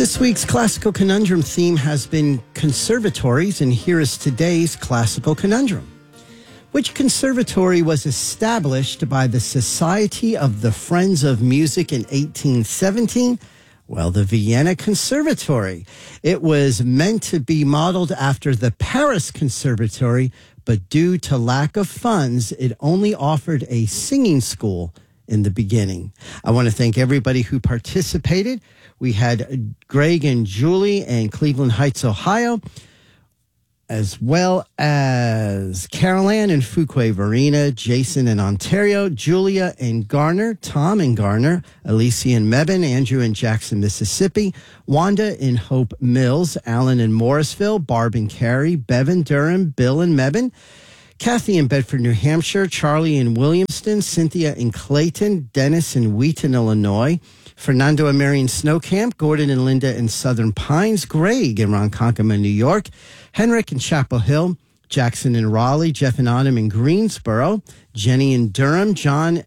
This week's Classical Conundrum theme has been conservatories, and here is today's Classical Conundrum. Which conservatory was established by the Society of the Friends of Music in 1817? Well, the Vienna Conservatory. It was meant to be modeled after the Paris Conservatory, but due to lack of funds, it only offered a singing school in the beginning. I want to thank everybody who participated. We had Greg and Julie in Cleveland Heights, Ohio, as well as Carol Ann in Fuquay, Varina, Jason in Ontario, Julia in Garner, Tom in Garner, Alicia in Mebane, Andrew in Jackson, Mississippi, Wanda in Hope Mills, Alan in Morrisville, Barb in Cary, Bevan, Durham, Bill in Mebane, Kathy in Bedford, New Hampshire, Charlie in Williamston, Cynthia in Clayton, Dennis in Wheaton, Illinois, Fernando and Marion Snowcamp, Gordon and Linda in Southern Pines, Greg in Ronkonkoma, New York, Henrik in Chapel Hill, Jackson in Raleigh, Jeff and Autumn in Greensboro, Jenny in Durham, John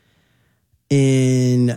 in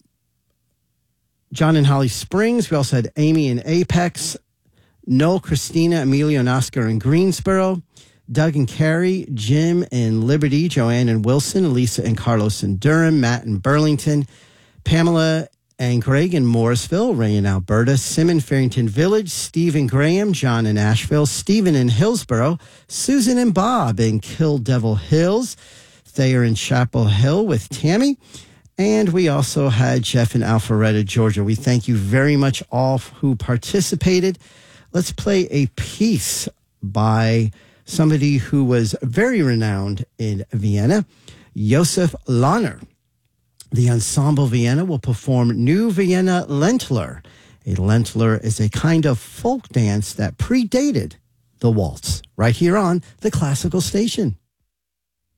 Holly Springs. We also had Amy in Apex, Noel, Christina, Emilio and Oscar in Greensboro, Doug and Carrie, Jim in Liberty, Joanne in Wilson, Lisa and Carlos in Durham, Matt in Burlington, Pamela and Greg in Morrisville, Ray in Alberta, Sim in Farrington Village, Steve and Graham, John in Asheville, Stephen in Hillsboro, Susan and Bob in Kill Devil Hills, Thayer in Chapel Hill with Tammy, and we also had Jeff in Alpharetta, Georgia. We thank you very much all who participated. Let's play a piece by somebody who was very renowned in Vienna, Josef Lahner. The Ensemble Vienna will perform New Vienna Ländler. A Ländler is a kind of folk dance that predated the waltz, right here on the Classical Station.